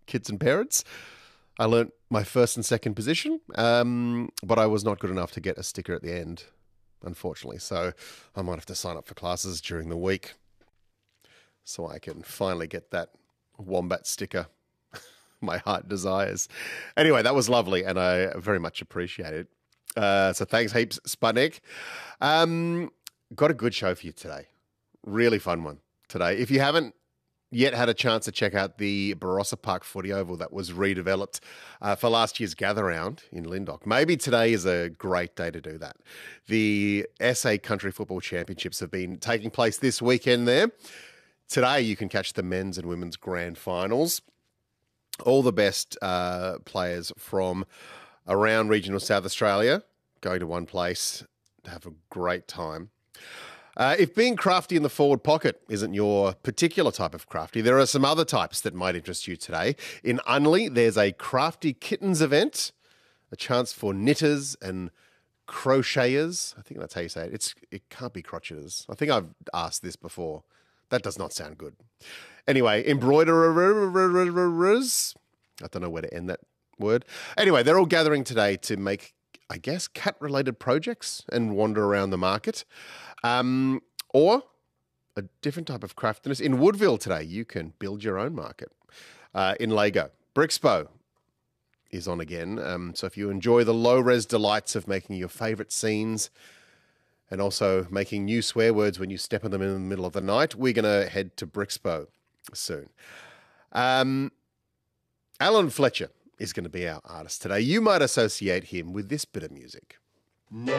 kids and parents. I learnt my first and second position, but I was not good enough to get a sticker at the end, unfortunately. So I might have to sign up for classes during the week so I can finally get that wombat sticker my heart desires. Anyway, that was lovely, and I very much appreciate it. So thanks heaps, Sputnik. Got a good show for you today. Really fun one today. If you haven't yet had a chance to check out the Barossa Park Footy Oval that was redeveloped for last year's Gather Round in Lyndoch, maybe today is a great day to do that. The SA Country Football Championships have been taking place this weekend there. Today you can catch the men's and women's grand finals. All the best players from around regional South Australia going to one place to have a great time. If being crafty in the forward pocket isn't your particular type of crafty, there are some other types that might interest you today. In Unley, there's a Crafty Kittens event, a chance for knitters and crocheters. I think that's how you say it. It can't be crotcheters. I think I've asked this before. That does not sound good. Anyway, embroiderers. I don't know where to end that word. Anyway, they're all gathering today to make, I guess, cat-related projects and wander around the market. Or a different type of craftiness. In Woodville today, you can build your own market in Lego. Brixpo is on again. So if you enjoy the low-res delights of making your favourite scenes and also making new swear words when you step on them in the middle of the night, we're going to head to Brixpo soon. Alan Fletcher is going to be our artist today. You might associate him with this bit of music.